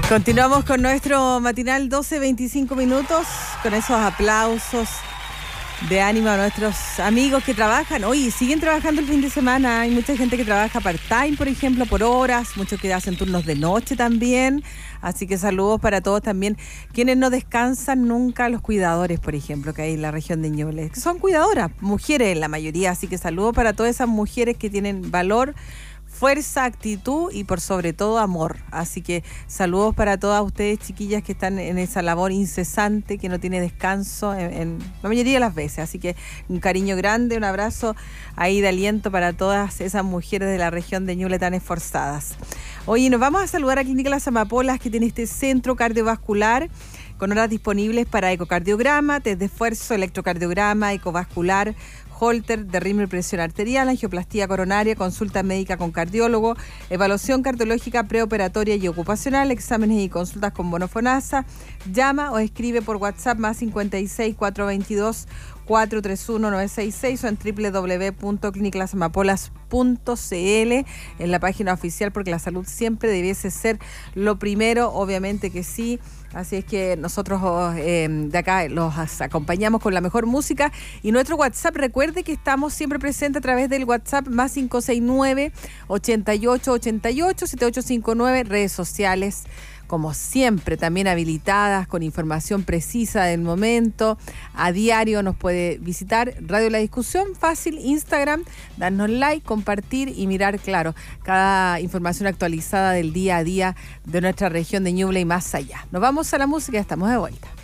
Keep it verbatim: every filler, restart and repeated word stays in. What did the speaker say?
Continuamos con nuestro matinal doce veinticinco minutos, con esos aplausos de ánimo a nuestros amigos que trabajan. Oye, siguen trabajando el fin de semana. Hay mucha gente que trabaja part-time, por ejemplo, por horas. Muchos que hacen turnos de noche también. Así que saludos para todos también. Quienes no descansan nunca, los cuidadores, por ejemplo, que hay en la región de Ñuble. Son cuidadoras, mujeres en la mayoría. Así que saludos para todas esas mujeres que tienen valor, fuerza, actitud y por sobre todo amor. Así que saludos para todas ustedes, chiquillas, que están en esa labor incesante, que no tiene descanso en, en la mayoría de las veces. Así que un cariño grande, un abrazo ahí de aliento para todas esas mujeres de la región de Ñuble tan esforzadas. Oye, nos vamos a saludar a Clínica Las Amapolas, que tiene este centro cardiovascular con horas disponibles para ecocardiograma, test de esfuerzo, electrocardiograma, ecovascular, Holter, derrame de presión arterial, angioplastía coronaria, consulta médica con cardiólogo, evaluación cardiológica preoperatoria y ocupacional, exámenes y consultas con bonofonasa. Llama o escribe por WhatsApp más cincuenta y seis, cuatrocientos veintidós, cuatrocientos treinta y uno, novecientos sesenta y seis o en doble u doble u doble u punto clínica las amapolas punto c l en la página oficial, porque la salud siempre debiese ser lo primero, obviamente que sí. Así es que nosotros eh, de acá los acompañamos con la mejor música. Y nuestro WhatsApp, recuerde que estamos siempre presentes a través del WhatsApp más cinco seis nueve, ochenta y ocho, ochenta y ocho, setenta y ocho cincuenta y nueve, redes sociales como siempre también habilitadas con información precisa del momento. A diario nos puede visitar Radio La Discusión, fácil, Instagram, darnos like, compartir y mirar, claro, cada información actualizada del día a día de nuestra región de Ñuble y más allá. Nos vamos a la música, estamos de vuelta.